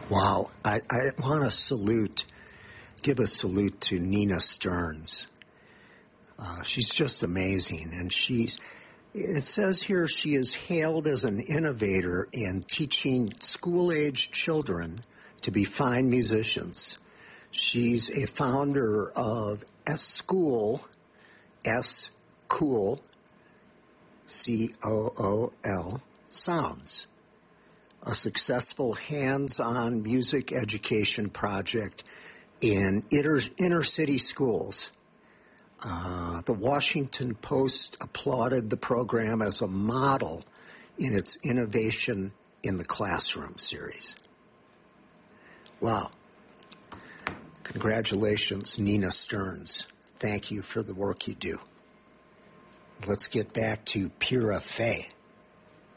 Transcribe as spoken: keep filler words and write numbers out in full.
Wow. I, I want to salute, give a salute to Nina Stearns. Uh, she's just amazing. And she's, it says here she is hailed as an innovator in teaching school-age children to be fine musicians. She's a founder of S School, S Cool, C O O L, Sounds, a successful hands-on music education project in inner, inner city schools. Uh, the Washington Post applauded the program as a model in its Innovation in the Classroom series. Wow. Congratulations, Nina Stearns. Thank you for the work you do. Let's get back to Pura Fé.